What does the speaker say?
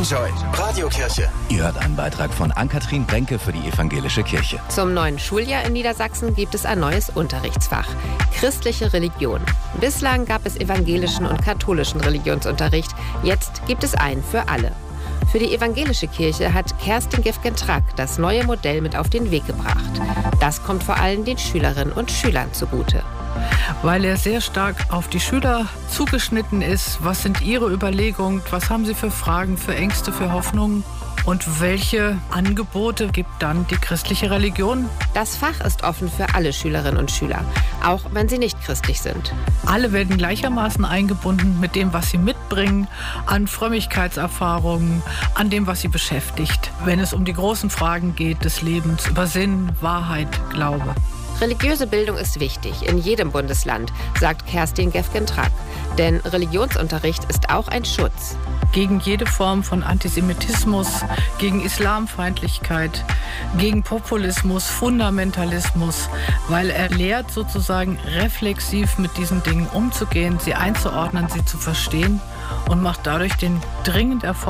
Enjoy. Radiokirche. Ihr hört einen Beitrag von Ann-Kathrin Brenke für die Evangelische Kirche. Zum neuen Schuljahr in Niedersachsen gibt es ein neues Unterrichtsfach: christliche Religion. Bislang gab es evangelischen und katholischen Religionsunterricht. Jetzt gibt es einen für alle. Für die Evangelische Kirche hat Kerstin Gefgen-Track das neue Modell mit auf den Weg gebracht. Das kommt vor allem den Schülerinnen und Schülern zugute. Weil er sehr stark auf die Schüler zugeschnitten ist. Was sind ihre Überlegungen? Was haben sie für Fragen, für Ängste, für Hoffnungen? Und welche Angebote gibt dann die christliche Religion? Das Fach ist offen für alle Schülerinnen und Schüler, auch wenn sie nicht christlich sind. Alle werden gleichermaßen eingebunden mit dem, was sie mitbringen, an Frömmigkeitserfahrungen, an dem, was sie beschäftigt, wenn es um die großen Fragen geht des Lebens, über Sinn, Wahrheit, Glaube. Religiöse Bildung ist wichtig in jedem Bundesland, sagt Kerstin Gefgen-Track. Denn Religionsunterricht ist auch ein Schutz. Gegen jede Form von Antisemitismus, gegen Islamfeindlichkeit, gegen Populismus, Fundamentalismus, weil er lehrt sozusagen reflexiv mit diesen Dingen umzugehen, sie einzuordnen, sie zu verstehen und macht dadurch den dringend erforderlichen